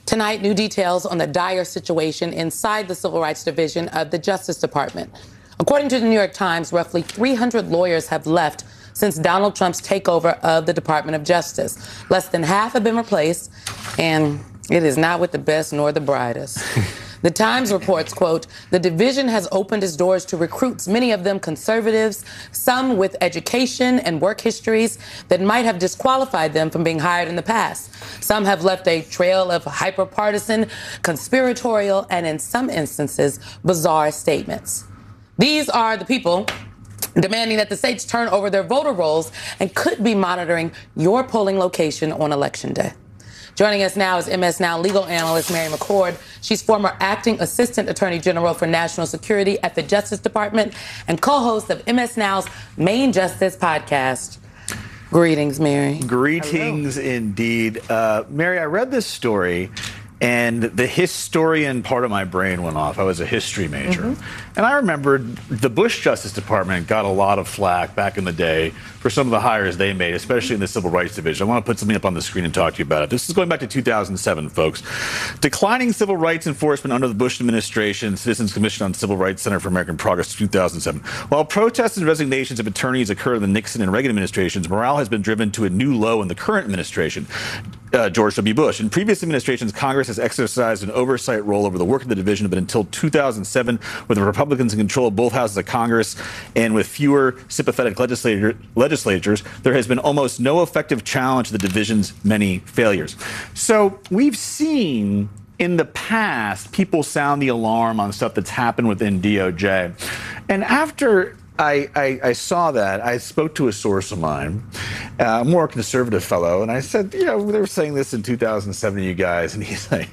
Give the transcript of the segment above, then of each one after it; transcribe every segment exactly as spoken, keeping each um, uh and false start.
Tonight, new details on the dire situation inside the Civil Rights Division of the Justice Department. According to the New York Times, roughly three hundred lawyers have left since Donald Trump's takeover of the Department of Justice. Less than half have been replaced, and it is not with the best nor the brightest. The Times reports, quote, the division has opened its doors to recruits, many of them conservatives, some with education and work histories that might have disqualified them from being hired in the past. Some have left a trail of hyper-partisan, conspiratorial, and in some instances, bizarre statements. These are the people demanding that the states turn over their voter rolls and could be monitoring your polling location on Election Day. Joining us now is M S Now legal analyst Mary McCord. She's former acting assistant attorney general for national security at the Justice Department and co-host of M S Now's Main Justice podcast. Greetings, Mary. Greetings, Hello. Indeed. Uh, Mary, I read this story, and the historian part of my brain went off. I was a history major. Mm-hmm. And I remembered the Bush Justice Department got a lot of flack back in the day for some of the hires they made, especially in the Civil Rights Division. I want to put something up on the screen and talk to you about it. This is going back to two thousand seven, folks. Declining civil rights enforcement under the Bush administration, Citizens Commission on Civil Rights Center for American Progress, two thousand seven. While protests and resignations of attorneys occurred in the Nixon and Reagan administrations, morale has been driven to a new low in the current administration, uh, George W. Bush. In previous administrations, Congress has exercised an oversight role over the work of the division, but until two thousand seven, with the Republicans in control of both houses of Congress and with fewer sympathetic legislator, legislatures, there has been almost no effective challenge to the division's many failures. So we've seen in the past people sound the alarm on stuff that's happened within D O J. And after I, I, I saw that, I spoke to a source of mine, a more conservative fellow, and I said, you know, they were saying this in two thousand seven, you guys, and he's like,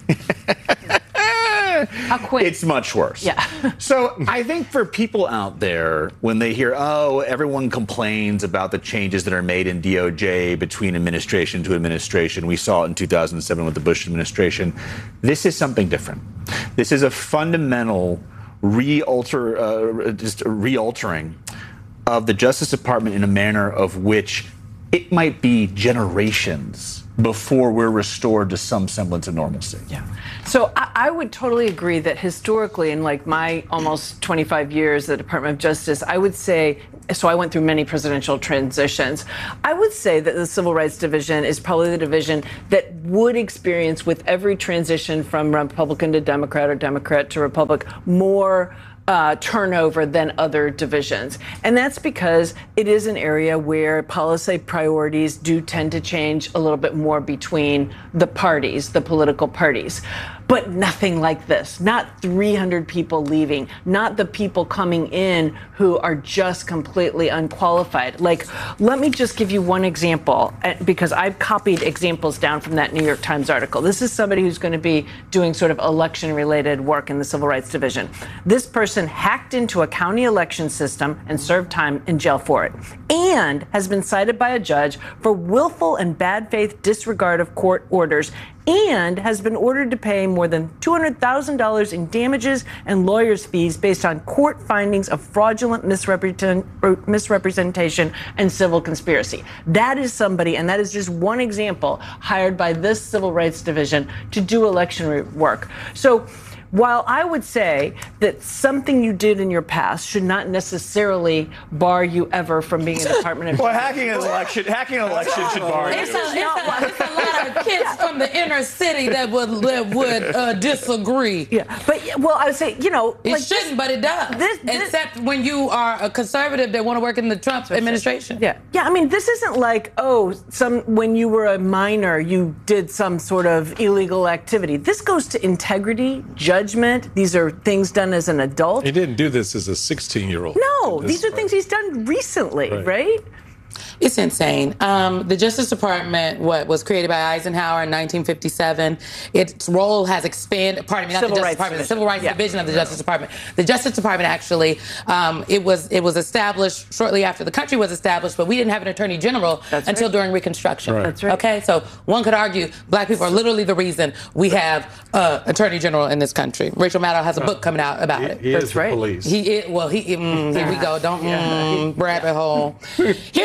how quick? It's much worse. Yeah. So I think for people out there, when they hear, oh, everyone complains about the changes that are made in D O J between administration to administration, we saw it in two thousand seven with the Bush administration, this is something different. This is a fundamental re-alter, uh, just a re-altering of the Justice Department in a manner of which it might be generations before we're restored to some semblance of normalcy. Yeah. So I, I would totally agree that historically, in like my almost twenty-five years at the Department of Justice, I would say, so I went through many presidential transitions. I would say that the Civil Rights Division is probably the division that would experience with every transition from Republican to Democrat or Democrat to Republic more Uh, turnover than other divisions. And that's because it is an area where policy priorities do tend to change a little bit more between the parties, the political parties. But nothing like this, not three hundred people leaving, not the people coming in who are just completely unqualified. Like, let me just give you one example, because I've copied examples down from that New York Times article. This is somebody who's going to be doing sort of election-related work in the Civil Rights Division. This person hacked into a county election system and served time in jail for it, and has been cited by a judge for willful and bad faith disregard of court orders, and has been ordered to pay more than two hundred thousand dollars in damages and lawyers' fees based on court findings of fraudulent misrepresent, misrepresentation and civil conspiracy. That is somebody, and that is just one example, hired by this Civil Rights Division to do election work. So while I would say that something you did in your past should not necessarily bar you ever from being a Department of Well, hacking an election, hacking an election should bar you. It's a, it's, a, it's a lot of kids from the inner city that would that would uh, disagree. Yeah, but well, I would say, you know, it like shouldn't, this, but it does. This, this, Except when you are a conservative that want to work in the Trump administration. Yeah, yeah. I mean, this isn't like, oh, some when you were a minor, you did some sort of illegal activity. This goes to integrity, judgment. These are things done as an adult. He didn't do this as a sixteen-year-old. No, these are things he's done recently, right? right? It's insane. Um, the Justice Department, what was created by Eisenhower in nineteen fifty-seven, its role has expanded. Pardon me, not Civil the Justice Rights Department, Division. the Civil Rights Yeah. Division of the Justice Department. The Justice Department actually, um, it was it was established shortly after the country was established, but we didn't have an Attorney General That's until right. during Reconstruction. Right. That's right. Okay, so one could argue black people are literally the reason we have uh, Attorney General in this country. Rachel Maddow has a book coming out about He, it. he That's is the right. police. He is, well, he, mm, here we go. Don't, mm, rabbit hole. Here's the thing.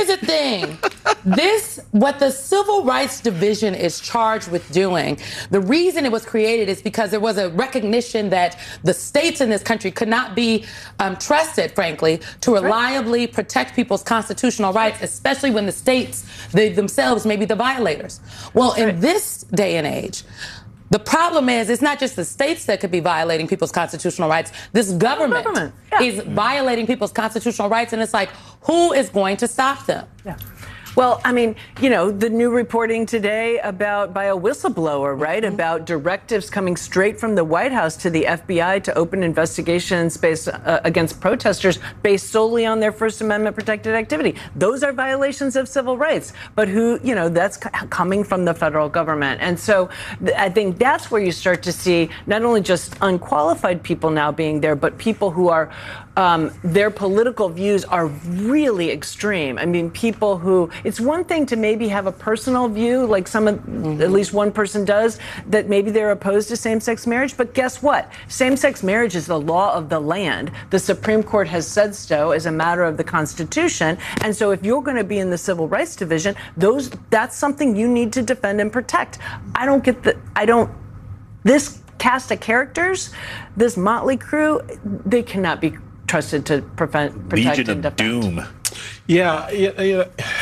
thing. This, what the Civil Rights Division is charged with doing, the reason it was created is because there was a recognition that the states in this country could not be um, trusted, frankly, to reliably protect people's constitutional rights, especially when the states they themselves may be the violators. Well, in this day and age, the problem is it's not just the states that could be violating people's constitutional rights. This government, government. Yeah. is violating people's constitutional rights, and it's like, who is going to stop them? Yeah. Well, I mean, you know, the new reporting today about by a whistleblower, right, mm-hmm. about directives coming straight from the White House to the F B I to open investigations based uh, against protesters based solely on their First Amendment protected activity. Those are violations of civil rights. But who, you know, that's c- coming from the federal government. And so th- I think that's where you start to see not only just unqualified people now being there, but people who are Um, their political views are really extreme. I mean, people who, it's one thing to maybe have a personal view, like some, of, mm-hmm. at least one person does, that maybe they're opposed to same-sex marriage. But guess what? Same-sex marriage is the law of the land. The Supreme Court has said so as a matter of the Constitution. And so if you're going to be in the Civil Rights Division, those that's something you need to defend and protect. I don't get the, I don't, this cast of characters, this motley crew, they cannot be trusted to prevent, protect, Legion and of defend. Doom. Yeah, yeah, yeah.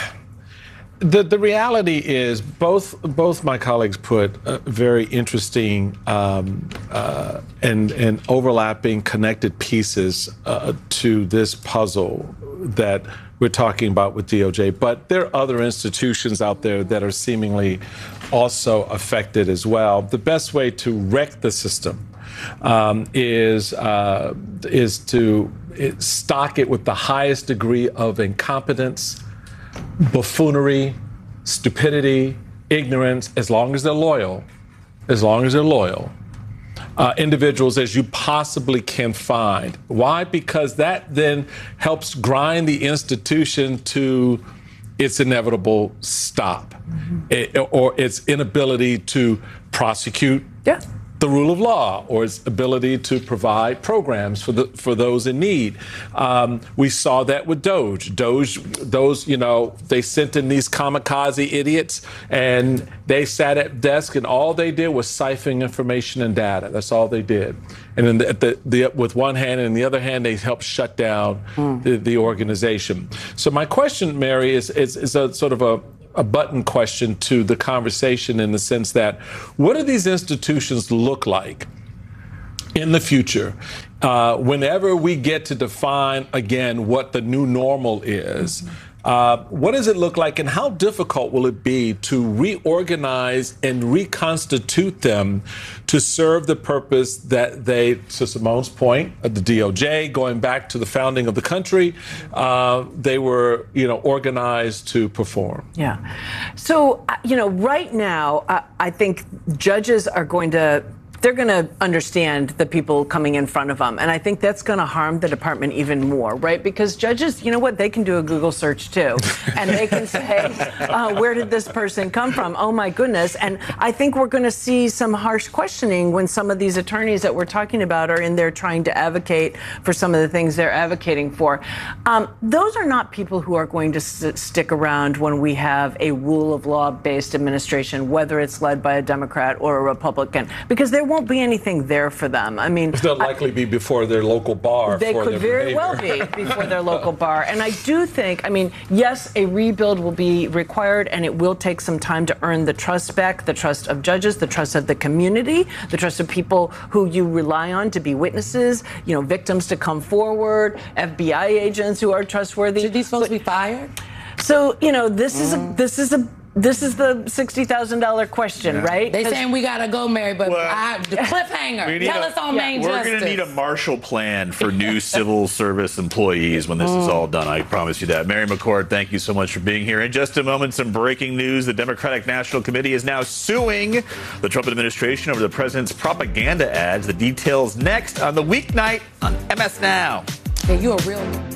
The the reality is both both my colleagues put uh, very interesting um, uh, and and overlapping connected pieces uh, to this puzzle that we're talking about with D O J. But there are other institutions out there that are seemingly also affected as well. The best way to wreck the system Um, is uh, is to stock it with the highest degree of incompetence, buffoonery, stupidity, ignorance, as long as they're loyal, as long as they're loyal, uh, individuals as you possibly can find. Why? Because that then helps grind the institution to its inevitable stop, mm-hmm. it, or its inability to prosecute. Yeah. The rule of law, or its ability to provide programs for the for those in need. Um, we saw that with Doge. Doge, those, you know, they sent in these kamikaze idiots, and they sat at desk, and all they did was siphon information and data. That's all they did. And then the, the, the, with one hand, and the other hand, they helped shut down mm. the, the organization. So my question, Mary, is is, is a sort of a a button question to the conversation, in the sense that, what do these institutions look like in the future uh, whenever we get to define again what the new normal is? Mm-hmm. Uh, what does it look like, and how difficult will it be to reorganize and reconstitute them to serve the purpose that they, to Simone's point, uh, the D O J, going back to the founding of the country, uh, they were, you know, organized to perform? Yeah. So, you know, right now, uh, I think judges are going to, they're going to understand the people coming in front of them. And I think that's going to harm the department even more, right? Because judges, you know what, they can do a Google search too. And they can say, uh, where did this person come from? Oh, my goodness. And I think we're going to see some harsh questioning when some of these attorneys that we're talking about are in there trying to advocate for some of the things they're advocating for. Um, those are not people who are going to st- stick around when we have a rule of law-based administration, whether it's led by a Democrat or a Republican, because there won't be anything there for them. I mean, they'll likely I, be before their local bar. They for could their very behavior. well be before their local bar. And I do think, I mean, yes, a rebuild will be required, and it will take some time to earn the trust back, the trust of judges, the trust of the community, the trust of people who you rely on to be witnesses, you know, victims to come forward, F B I agents who are trustworthy. Should these folks but, be fired? So, you know, this mm. is a, this is a, This is the sixty thousand dollars question, yeah. right? They saying we got to go, Mary, but well, I, the cliffhanger. Tell a, us on yeah, Main we're Justice. We're going to need a Marshall Plan for new civil service employees when this mm. is all done. I promise you that. Mary McCord, thank you so much for being here. In just a moment, some breaking news. The Democratic National Committee is now suing the Trump administration over the president's propaganda ads. The details next on The Weeknight on M S Now. Yeah, you a real